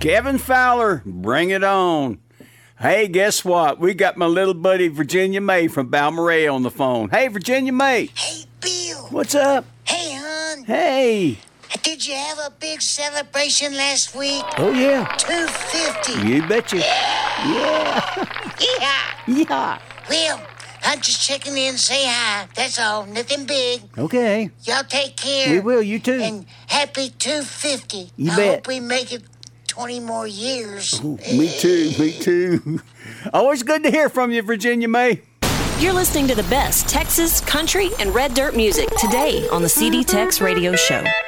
Kevin Fowler, bring it on. Hey, guess what? We got my little buddy Virginia May from Balmoral on the phone. Hey, Virginia May. Hey, Bill. What's up? Hey, hon. Hey. Did you have a big celebration last week? Oh, yeah. 250. You betcha. Yeah. Yeah. Well, I'm just checking in, say hi. That's all. Nothing big. Okay. Y'all take care. We will. You too. And happy 250. You I bet. hope we make it 20 more years. Ooh, me too. Always good to hear from you, Virginia May. You're listening to the best Texas, country, and red dirt music today on the CD Tex Radio Show.